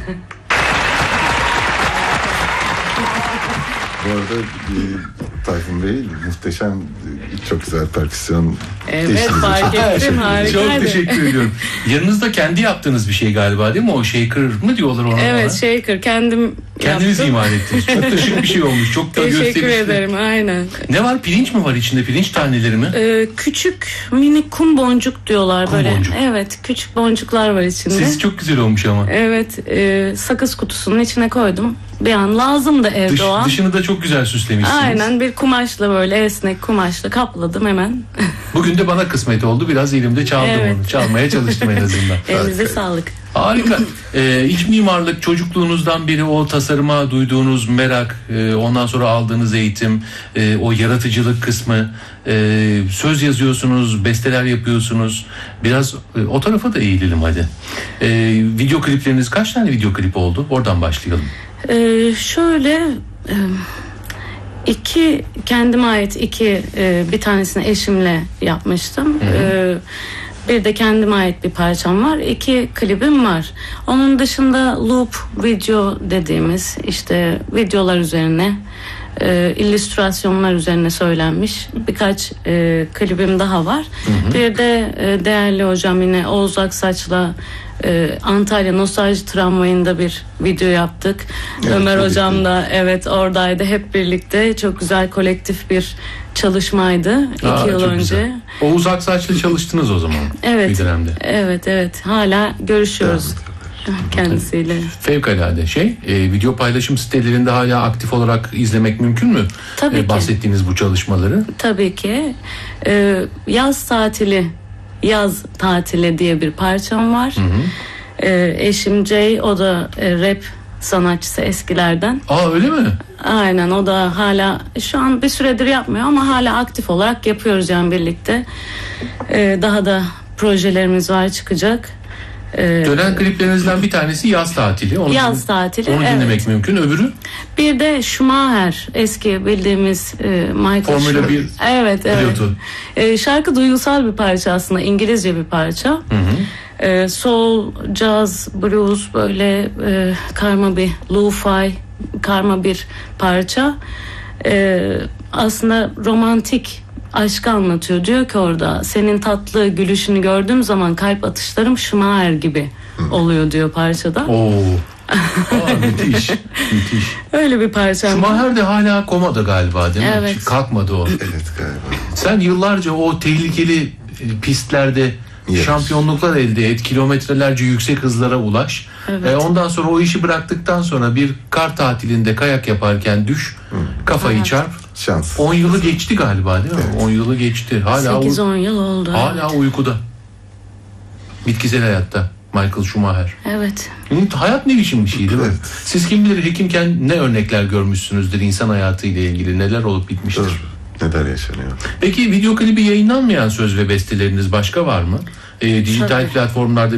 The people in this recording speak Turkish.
Bu arada Tayfun Bey muhteşem, çok güzel perküsyon. Evet, fark ettim, harikaydı. Çok teşekkür ediyorum. Yanınızda kendi yaptığınız bir şey galiba, değil mi? O shaker mı diyorlar ona? Evet, shaker kendim kendiniz yaptım. imal ettiniz. Çok da şık bir şey olmuş. Çok da gösterişli. Teşekkür ederim, aynen. Ne var? Pirinç mi var içinde? Pirinç taneleri mi? Küçük minik kum boncuk diyorlar kum böyle. Boncuk. Evet, küçük boncuklar var içinde. Sesi çok güzel olmuş ama. Evet, sakız kutusunun içine koydum. Bir an lazım da evde o an. Dışını da çok güzel süslemişsiniz. Aynen, bir kumaşla, böyle esnek kumaşla kapladım hemen. Bugün de bana kısmet oldu. Biraz elimde çaldım Evet. onu. Çalmaya çalıştım en azından. Elinize sağlık. Harika. İç mimarlık, çocukluğunuzdan beri o tasarıma duyduğunuz merak, ondan sonra aldığınız eğitim, o yaratıcılık kısmı, söz yazıyorsunuz, besteler yapıyorsunuz. Biraz o tarafa da eğilelim hadi. Video klipleriniz, kaç tane video klip oldu? Oradan başlayalım. Şöyle iki kendime ait bir tanesini eşimle yapmıştım. Bir de kendime ait bir parçam var. 2 klibim var. Onun dışında loop video dediğimiz işte videolar üzerine, illüstrasyonlar üzerine söylenmiş birkaç klibim daha var. Bir de değerli hocam yine Oğuz Aksaç'la Antalya Nostalji Tramvayı'nda bir video yaptık. Evet, Ömer hocam da evet oradaydı, hep birlikte çok güzel kolektif bir çalışmaydı 2 yıl önce. Güzel. Oğuz Aksaç'la çalıştınız o zaman. Evet. Bir dönemde. Evet. Hala görüşüyoruz kendisiyle. Fevkalade video paylaşım sitelerinde hala aktif olarak izlemek mümkün mü? Tabii ki. Bahsettiğiniz bu çalışmaları. Tabii ki. Yaz tatili diye bir parçam var. Eşim Jay, o da rap sanatçısı eskilerden. Öyle mi? Aynen, o da hala şu an bir süredir yapmıyor ama hala aktif olarak yapıyoruz yani birlikte. Daha da projelerimiz var, çıkacak. Dönen kliplerinizden bir tanesi Yaz Tatili. Yaz Tatili. Onu dinlemek mümkün. Öbürü? Bir de Schumacher, eski bildiğimiz Michael Formula 1 Evet. pilotu. Şarkı duygusal bir parça aslında, İngilizce bir parça. Soul, jazz, blues, böyle karma bir lo-fi, karma bir parça. Aslında romantik aşkı anlatıyor. Diyor ki orada, senin tatlı gülüşünü gördüğüm zaman kalp atışlarım Schumacher gibi oluyor diyor parçada. Müthiş. Öyle bir parça. Schumacher de hala komada galiba, değil mi? Evet. Kalkmadı o. Evet galiba. Sen yıllarca o tehlikeli pistlerde şampiyonluklar elde et, kilometrelerce yüksek hızlara ulaş. Evet. Ondan sonra o işi bıraktıktan sonra bir kar tatilinde kayak yaparken düş, kafayı çarp. Şans. 10 yılı geçti galiba, değil mi? Evet. 10 yılı geçti. Hala 8-10 yıl oldu. Hala uykuda. Bitkisel hayatta Michael Schumacher. Evet. Hayat ne biçim bir şey, değil mi? Evet. Siz kim bilir hekimken ne örnekler görmüşsünüzdür insan hayatıyla ilgili, neler olup bitmiştir. Neler yaşanıyor. Peki video klibi yayınlanmayan söz ve besteleriniz başka var mı? Dijital platformlarda